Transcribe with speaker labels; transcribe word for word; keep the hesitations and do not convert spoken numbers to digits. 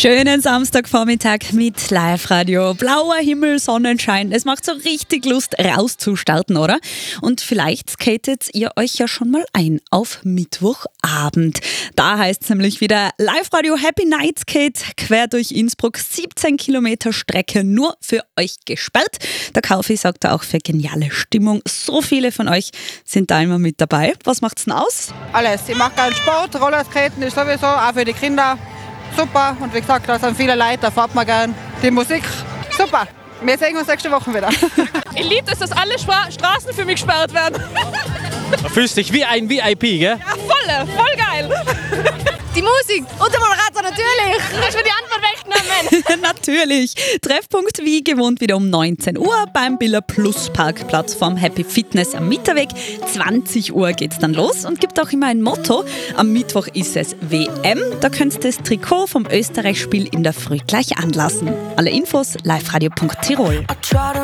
Speaker 1: Schönen Samstagvormittag mit Live-Radio. Blauer Himmel, Sonnenschein. Es macht so richtig Lust, rauszustarten, oder? Und vielleicht skatet ihr euch ja schon mal ein auf Mittwochabend. Da heißt es nämlich wieder Live-Radio Happy Night Skate quer durch Innsbruck. siebzehn Kilometer Strecke nur für euch gesperrt. Der Kaufi sagt da auch für geniale Stimmung. So viele von euch sind da immer mit dabei. Was macht's denn aus?
Speaker 2: Alles. Ich mache gerne Sport, Rollerskaten ist sowieso, auch für die Kinder. Super, und wie gesagt, da sind viele Leute, da fährt man gern. Die Musik, super. Wir sehen uns nächste Woche wieder.
Speaker 3: Ich liebe es, dass alle Stra- Straßen für mich gesperrt werden.
Speaker 4: Du fühlst dich wie ein V I P, gell?
Speaker 3: Ja, voll, voll geil.
Speaker 5: Die Musik und der Moderator natürlich.
Speaker 3: Das wird die Antwort wegnehmen.
Speaker 1: Natürlich. Treffpunkt wie gewohnt wieder um neunzehn Uhr beim Billa Plus Parkplatz vom Happy Fitness am Mitterweg. zwanzig Uhr geht's dann los und gibt auch immer ein Motto. Am Mittwoch ist es W M. Da könnt ihr das Trikot vom Österreich-Spiel in der Früh gleich anlassen. Alle Infos liveradio punkt tirol.